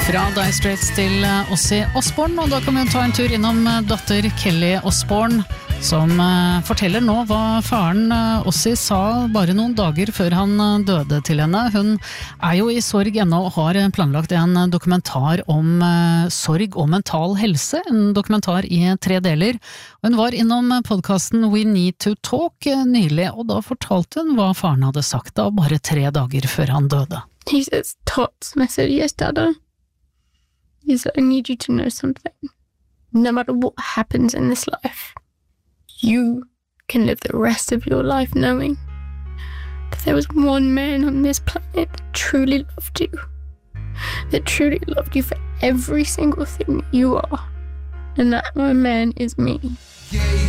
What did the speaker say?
Fra Dire Straits til Ozzy Osbourne, og da kan vi ta en tur innom datter Kelly Osbourne, som forteller nå hva faren Ozzy sa bare noen dager før han døde til henne. Hun jo I sorg ennå og har planlagt en dokumentar om sorg og mental helse, en dokumentar I 3 deler. Hun var innom podcasten We Need to Talk nylig, og da fortalte hun hva faren hadde sagt da, bare 3 dager før han døde. He says, Tots, and I said, yes, Dada. He said, I need you to know something. No matter what happens in this life, you can live the rest of your life knowing that there was one man on this planet that truly loved you for every single thing that you are. And that one man is me.